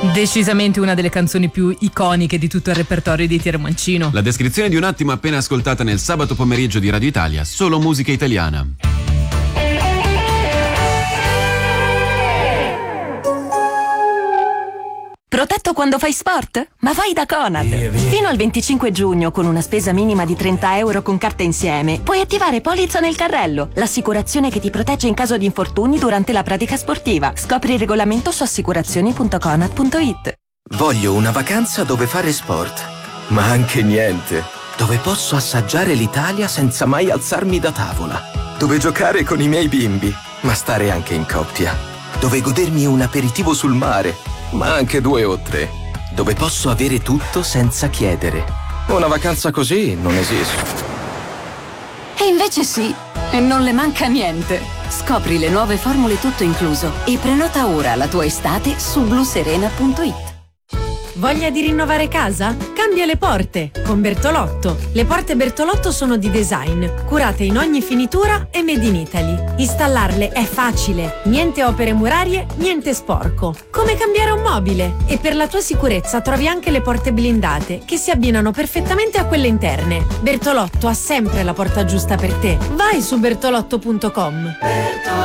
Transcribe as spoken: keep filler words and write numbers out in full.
Decisamente una delle canzoni più iconiche di tutto il repertorio di Piero Mancino. La descrizione di un attimo appena ascoltata nel sabato pomeriggio di Radio Italia, solo musica italiana. Protetto quando fai sport? Ma vai da Conad! Fino al venticinque giugno, con una spesa minima di trenta euro con carta insieme, puoi attivare Polizza nel carrello, l'assicurazione che ti protegge in caso di infortuni durante la pratica sportiva. Scopri il regolamento su assicurazioni punto conad punto it. Voglio una vacanza dove fare sport, ma anche niente. Dove posso assaggiare l'Italia senza mai alzarmi da tavola. Dove giocare con i miei bimbi, ma stare anche in coppia. Dove godermi un aperitivo sul mare, ma anche due o tre. Dove posso avere tutto senza chiedere. Una vacanza così non esiste. E invece sì, e non le manca niente. Scopri le nuove formule tutto incluso e prenota ora la tua estate su blu serena punto it. Voglia di rinnovare casa? Cambia le porte con Bertolotto. Le porte Bertolotto sono di design, curate in ogni finitura e made in Italy. Installarle è facile, niente opere murarie, niente sporco. Come cambiare un mobile. E per la tua sicurezza trovi anche le porte blindate che si abbinano perfettamente a quelle interne. Bertolotto ha sempre la porta giusta per te. Vai su bertolotto punto com.